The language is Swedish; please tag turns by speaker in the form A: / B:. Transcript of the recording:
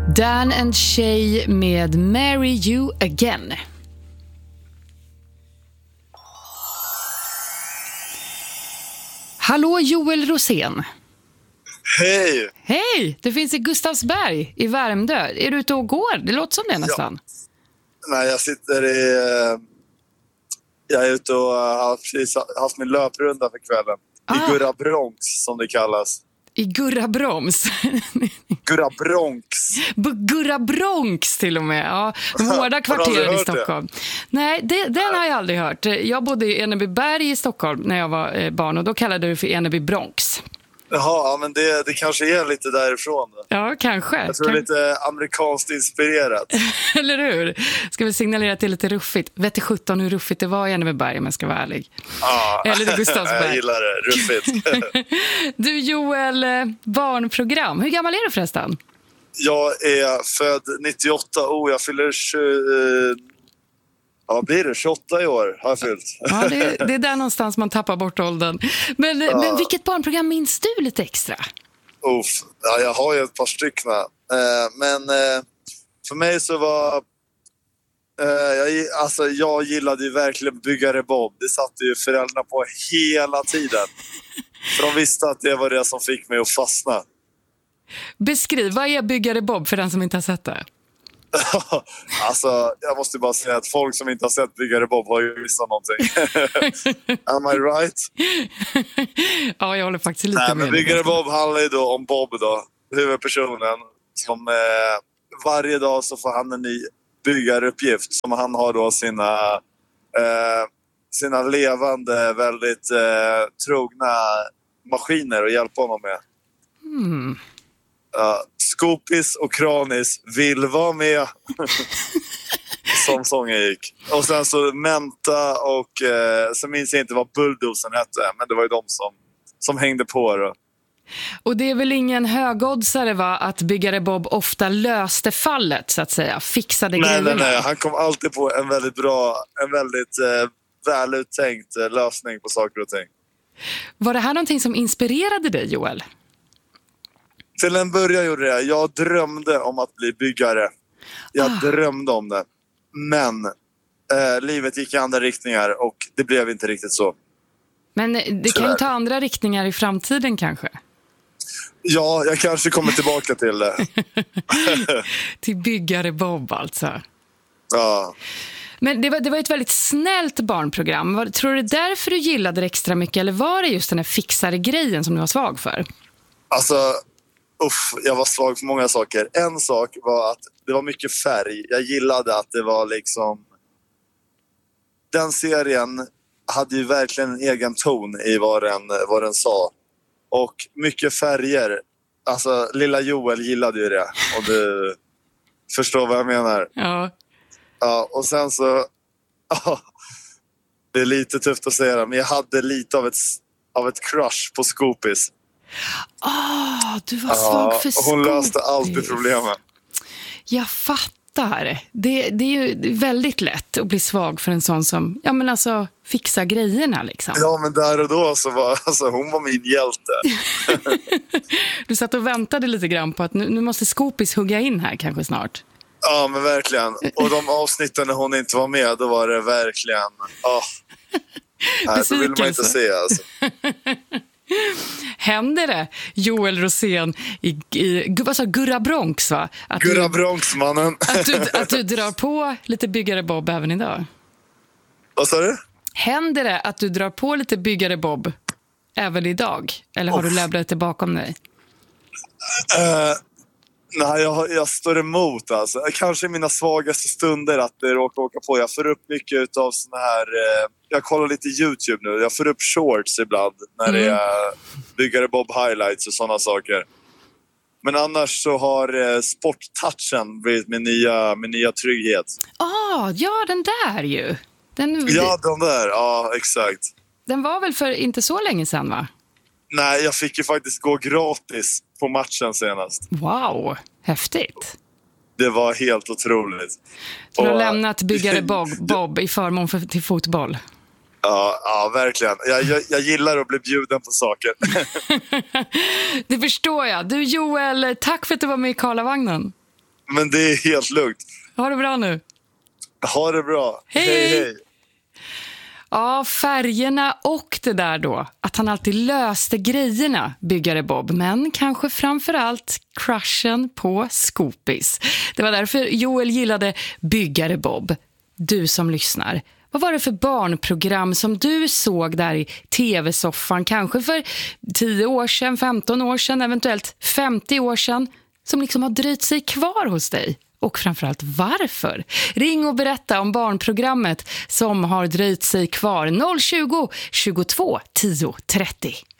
A: Dan and Shay med Marry You Again. Hallå Joel Rosén.
B: Hej!
A: Hej, det finns i Gustavsberg i Värmdö. Är du ute och går? Det låter som det nästan.
B: Ja. Nej, jag är ute och har precis haft min löprunda för kvällen. I Gurra Bronx, som det kallas.
A: I Gurra Broms.
B: Gurra Bronx.
A: Gurra Bronx till och med. Ja, de hårda kvarteren i Stockholm. Det? Nej, den har jag aldrig hört. Jag bodde i Enebyberg i Stockholm när jag var barn och då kallade det för Eneby Bronx.
B: Jaha, men det kanske är lite därifrån då.
A: Ja, kanske.
B: Jag tror det är lite amerikanskt inspirerat.
A: Eller hur? Ska vi signalera att det är lite ruffigt? Vet du 17 hur ruffigt det var i Enebyberg om jag ska vara ärlig.
B: Ja,
A: eller det Gustavsberg.
B: Jag gillar det, ruffigt.
A: Du Joel, barnprogram. Hur gammal är du förresten?
B: Jag är född 98. Jag fyller 28 i år har jag fyllt.
A: Ja, det är där någonstans man tappar bort åldern. Men vilket barnprogram minns du lite extra?
B: Ja, jag har ju ett par stycken. Men för mig så var... jag gillade ju verkligen Byggare Bob. Det satt ju föräldrarna på hela tiden. För de visste att det var det som fick mig att fastna.
A: Beskriv, vad är Byggare Bob för den som inte har sett det?
B: Jag måste bara säga att folk som inte har sett Byggare Bob har ju missat någonting. Am I right?
A: Ja, jag håller faktiskt lite med.
B: Men Byggare Bob handlar ju då om Bob då, huvudpersonen, som varje dag så får han en ny byggaruppgift som han har då sina levande, väldigt trogna maskiner att hjälpa honom med. Skopis och Kranis vill vara med. Som sången gick. Och sen så Menta och så minns jag inte vad Bulldozen hette, men det var ju de som hängde på då.
A: Och det är väl ingen högoddsare va, att Byggare Bob ofta löste fallet så att säga, fixade grejerna.
B: Nej, han kom alltid på en väldigt väluttänkt lösning på saker och ting.
A: Var det här någonting som inspirerade dig, Joel?
B: Till en början gjorde det. Jag drömde om att bli byggare. Jag drömde om det. Men livet gick i andra riktningar och det blev inte riktigt så.
A: Men det kan ju ta andra riktningar i framtiden kanske?
B: Ja, jag kanske kommer tillbaka till det.
A: Till Byggare Bob alltså.
B: Ja.
A: Men det var ett väldigt snällt barnprogram. Tror du det är därför du gillade det extra mycket? Eller var det just den här fixare grejen som du var svag för?
B: Jag var svag för många saker. En sak var att det var mycket färg. Jag gillade att det var liksom... Den serien hade ju verkligen en egen ton i vad den sa. Och mycket färger. Alltså, lilla Joel gillade ju det. Och du förstår vad jag menar.
A: Ja.
B: Ja, och sen så... det är lite tufft att säga det, men jag hade lite av ett crush på Skopis.
A: Du var svag för Skopis.
B: Hon löste alltid problemen.
A: Jag fattar. Det är ju väldigt lätt att bli svag för en sån som fixar grejerna liksom. Ja,
B: men där och då så var hon var min hjälte.
A: Du satt och väntade lite grann på att nu måste Skopis hugga in här kanske snart.
B: Ja, men verkligen. Och de avsnitten när hon inte var med, då var det verkligen... Nej, då vill man inte se alltså.
A: Händer det, Joel Rosén i vad sa Gurra Bronx va?
B: Gurra Bronx, mannen.
A: att du drar på lite Byggare Bob även idag?
B: Vad sa du?
A: Händer det att du drar på lite Byggare Bob även idag? Eller har du lämnat det bakom dig?
B: Nej, jag står emot alltså. Kanske i mina svagaste stunder att det råkar åka på. Jag får upp mycket av såna här... jag kollar lite YouTube nu. Jag får upp shorts ibland när det är Byggare Bob highlights och sådana saker. Men annars så har sporttouchen blivit min nya trygghet.
A: Ja, den där ju. Den
B: där. Ja, exakt.
A: Den var väl för inte så länge sedan va?
B: Nej, jag fick ju faktiskt gå gratis på matchen senast.
A: Wow, häftigt.
B: Det var helt otroligt.
A: Du har lämnat Byggare Bob i förmån till fotboll.
B: Ja, verkligen. Jag gillar att bli bjuden på saker.
A: Det förstår jag. Du Joel, tack för att du var med i Karlavagnen.
B: Men det är helt lugnt.
A: Ha det bra nu.
B: Ha det bra. Hej.
A: Ja, färgerna och det där då. Att han alltid löste grejerna, byggare Bob. Men kanske framförallt crushen på Scoopis. Det var därför Joel gillade byggare Bob. Du som lyssnar. Vad var det för barnprogram som du såg där i tv-soffan? Kanske för 10 år sedan, 15 år sedan, eventuellt 50 år sedan. Som liksom har dröjt sig kvar hos dig. Och framförallt varför? Ring och berätta om barnprogrammet som har dröjt sig kvar. 020 22 10 30.